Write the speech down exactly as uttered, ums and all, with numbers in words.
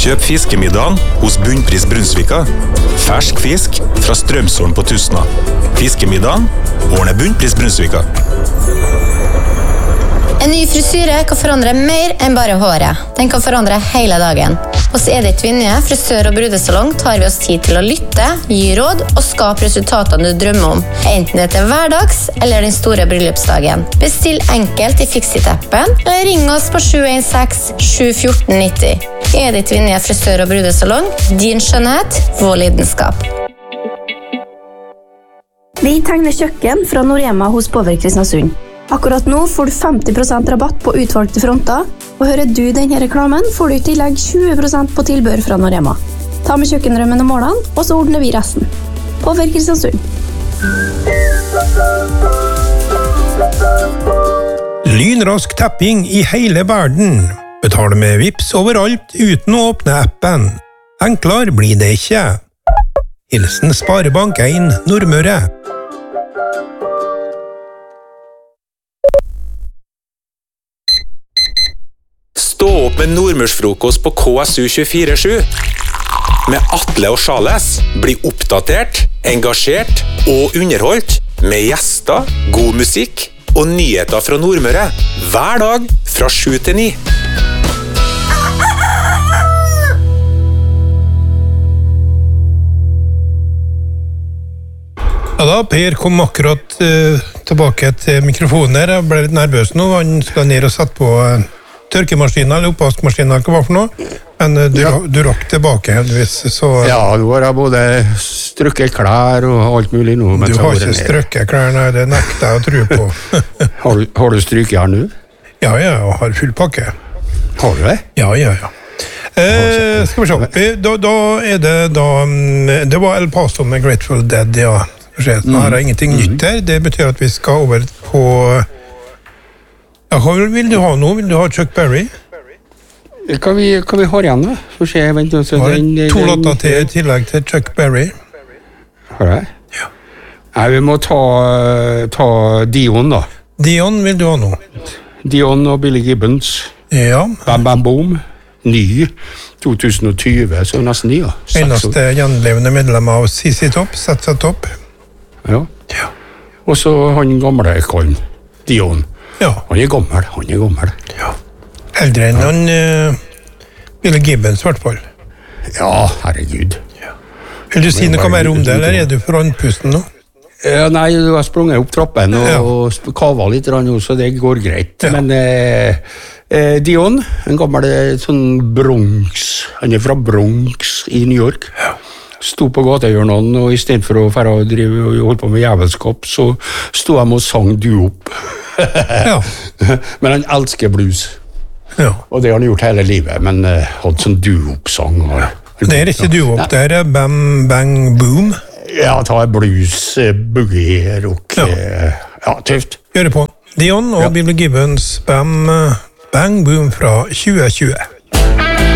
Kjøp fiskemiddagen hos Bunnpris Brunsvika. Fersk fisk fra Strømsholm på Tusna. Fiskemiddagen ordner Bunnpris Brunsvika. En ny frisyre kan forandre mer enn bare håret. Den kan forandre hele dagen. Hos Edith Vinje, frisør og brudesalong, tar vi oss tid til å lytte, gi råd og skape resultatene du drømmer om. Enten det er hverdags eller den store bryllupsdagen. Bestill enkelt i Fixit-appen, eller ring oss på sju en seks sju ett fire nio null. Edith Vinje, frisør og brudesalong. Din skjønnhet, vår lidenskap. Vi tegner kjøkken fra Norema hos Power Kristiansund. Akkurat nå får du femti prosent rabatt på utvalgte fronter, og hører du denne reklamen får du i tillegg tjue prosent på tilbør fra Norema. Ta med kjøkkenrømmen og målene, og så ordner vi resten. Power Kristiansund. Lynrask tapping i hele verden. Betale med Vips overalt uten å åpne appen. Enklere blir det ikke. Hilsen Sparebank en Nordmøre. Stå opp med nordmørsfrokost på K S U tjuefire sju. Med Atle og Charles. Bli oppdatert, engasjert og underholdt med gjester, god musikk og nyheter fra Nordmøre. Hver dag fra sju til ni. Ja da, Per kom akkurat uh, tilbake til mikrofonen her. Jeg ble litt nervøs nå. Han skal ned og sette på uh, tørkemaskinen eller oppvaskmaskinen, eller hva for noe. Men uh, du, ja. du rakk tilbake heldigvis. Så, uh, ja, nå har jeg både strøkket klær og alt mulig nå. Du har ikke strøkket klær, nei, det nekter jeg å tro på. har, har du stryket her nå? Ja, ja, jeg har full pakke. Har du det? Ja, ja, ja. Uh, skal vi se. Da, da er det da, um, det var El Paso med Grateful Dead, ja. Nå har jeg ingenting mm. nytt her. Det betyr at vi skal over på... Ja, hva vil du ha nå? Vil du ha Chuck Berry? Hva vi, hva vi har igjen da? For se, vent, så har den, to den, låter til i tillegg til Chuck Berry. Har jeg? Ja. Nei, vi må ta, ta Dion da. Dion vil du ha nå? Dion og Billy Gibbons. Ja. Bam Bam Boom. Ny. to tusen og tjue, så nesten ny da. Eneste gjenlevende medlem av C C Top, Z Z Top. Ja. Ja. Og så han gamle kallen, Dion. Ja. Han er gammel, han er gammel. Ja. Eldre enn han uh, Billy Gibbons, i hvert fall. Ja, herregud. Ja. Vil du si noe mer om det, eller er du for andpusten nå? Ja, nei, du har sprunget opp trappen og, ja. og kavet litt, så det går greit. Ja. Men eh, eh, Dion, en gammel sånn Bronx, han er fra Bronx i New York. Ja. Sto på gatehjørnene, og i stedet for å fære og drive og holde på med jævelskap, så sto han og sang du-opp. Ja. Men han elsker blues. Ja. Og det har han gjort hele livet, men uh, hadde sånn du-opp-sang. Det er ikke du-opp, det er bam, bang, boom. Ja, ta blues, boogie, rock. Ja, ja tøft. Gjør det på. Dion og ja. Billy Gibbons, bam, bang, boom fra tjue tjue.